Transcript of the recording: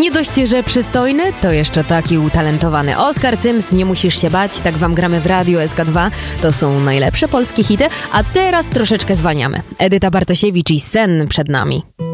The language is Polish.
Nie dość, że przystojny, to jeszcze taki utalentowany. Oskar Cyms, Nie musisz się bać, tak wam gramy w Radiu SK2. To są najlepsze polskie hity, a teraz troszeczkę zwalniamy. Edyta Bartosiewicz i Sen przed nami.